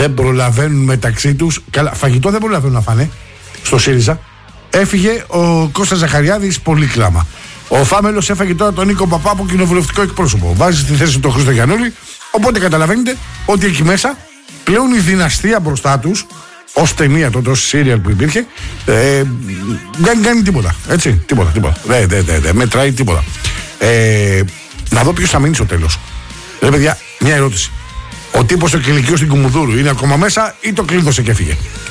δεν προλαβαίνουν μεταξύ τους. Καλά, φαγητό δεν προλαβαίνουν να φάνε στο ΣΥΡΙΖΑ. Έφυγε ο Κώστας Ζαχαριάδης, πολύ κλάμα. Ο Φάμελος έφαγε τώρα τον Νίκο Παπά από κοινοβουλευτικό εκπρόσωπο. Βάζει στη θέση του τον Χρήστο Γιαννούλη. Οπότε καταλαβαίνετε ότι εκεί μέσα πλέον η δυναστεία μπροστά τους, ως ταινία τότε, ως σύριαλ που υπήρχε, δεν κάνει τίποτα. Έτσι, τίποτα. Δεν μετράει τίποτα. Να δω ποιος θα μείνει στο τέλος. Παιδιά, μια ερώτηση. Ο τύπος ο Κυλικιός στην Κουμουνδούρου είναι ακόμα μέσα ή το κλείδωσε και έφυγε?